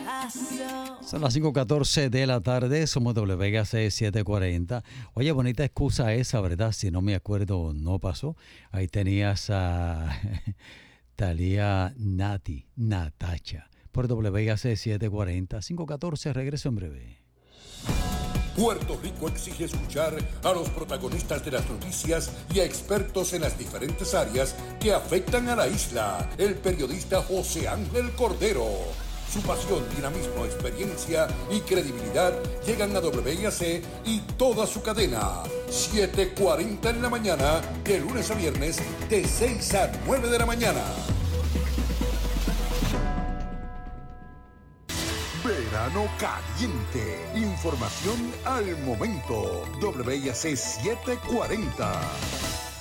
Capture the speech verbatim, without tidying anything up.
Son las cinco catorce de la tarde, somos W K C setecientos cuarenta. Oye, bonita excusa esa, ¿verdad? Si no me acuerdo, no pasó. Ahí tenías a Talía Nati, Natacha, por W K C setecientos cuarenta. cinco catorce, regreso en breve. Puerto Rico exige escuchar a los protagonistas de las noticias y a expertos en las diferentes áreas que afectan a la isla. El periodista José Ángel Cordero. Su pasión, dinamismo, experiencia y credibilidad llegan a W K C y toda su cadena. siete cuarenta en la mañana, de lunes a viernes, de seis a nueve de la mañana. Verano caliente. Información al momento. W K C setecientos cuarenta.